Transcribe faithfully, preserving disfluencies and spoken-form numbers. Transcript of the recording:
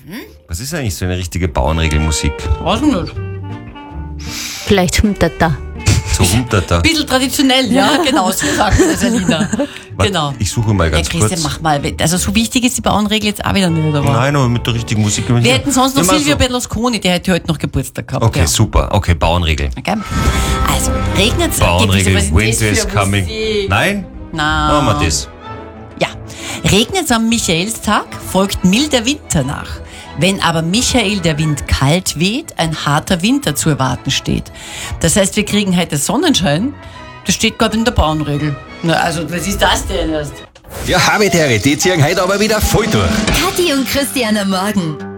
Was ist eigentlich so eine richtige Bauernregelmusik? Weiß ich nicht. Vielleicht Humtata. So Humtata. Ein bisschen traditionell, ja, genau, so sagt man das, Alina. Genau. Ich suche mal Ja, ganz Christian, kurz. mach mal. Also so wichtig ist die Bauernregel jetzt auch wieder nicht, aber... Nein, aber mit der richtigen Musik. Wir hätten sonst noch Immer Silvio so. Berlusconi, der hätte heute noch Geburtstag gehabt. Okay, ja. super. Okay, Bauernregel. Okay. Also, regnet es... Bauernregel, Winter is coming. Nein? Nein. Machen wir das. Ja. Regnet es am Michaelstag, folgt milder Winter nach. Wenn aber Michael der Wind kalt weht, ein harter Winter zu erwarten steht. Das heißt, wir kriegen heute Sonnenschein. Das steht gerade in der Bauernregel. Na, also, was ist das denn erst? Ja, Habitäre, die ziehen heute aber wieder voll durch. Kathi und Christian am Morgen.